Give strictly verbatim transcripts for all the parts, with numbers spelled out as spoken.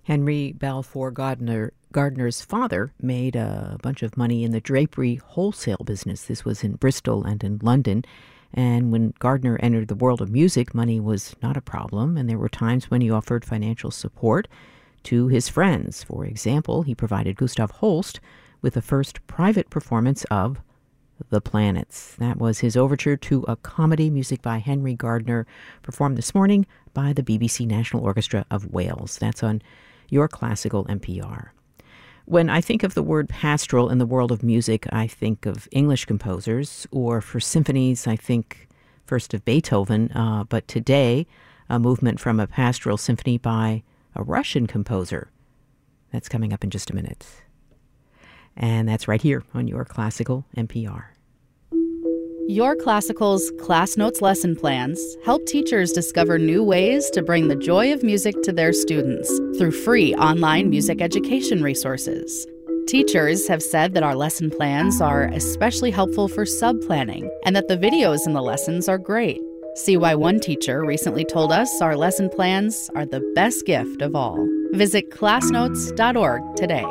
Henry Balfour Gardner, Gardner's father made a bunch of money in the drapery wholesale business. This was in Bristol and in London. And when Gardner entered the world of music, money was not a problem, and there were times when he offered financial support to his friends. For example, he provided Gustav Holst with the first private performance of The Planets. That was his overture to a comedy, music by Henry Gardner, performed this morning by the B B C National Orchestra of Wales. That's on Your Classical N P R. When I think of the word pastoral in the world of music, I think of English composers, or for symphonies, I think first of Beethoven. Uh, but today, a movement from a pastoral symphony by a Russian composer. That's coming up in just a minute. And that's right here on Your Classical N P R. Your Classical's Class Notes lesson plans help teachers discover new ways to bring the joy of music to their students through free online music education resources. Teachers have said that our lesson plans are especially helpful for sub-planning and that the videos in the lessons are great. See why one teacher recently told us our lesson plans are the best gift of all. Visit class notes dot org today.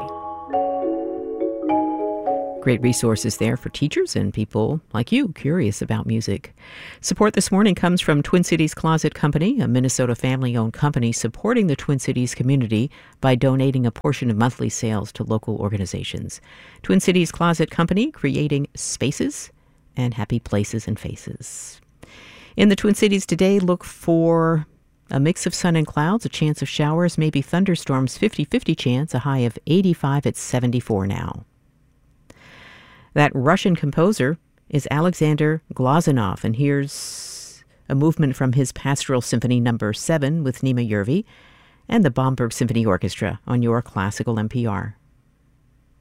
Great resources there for teachers and people like you curious about music. Support this morning comes from Twin Cities Closet Company, a Minnesota family-owned company supporting the Twin Cities community by donating a portion of monthly sales to local organizations. Twin Cities Closet Company, creating spaces and happy places and faces. In the Twin Cities today, look for a mix of sun and clouds, a chance of showers, maybe thunderstorms, fifty-fifty chance, a high of eighty-five at seventy-four now. That Russian composer is Alexander Glazunov, and here's a movement from his Pastoral Symphony number seven with Nima Yervi and the Bamberg Symphony Orchestra on Your Classical N P R.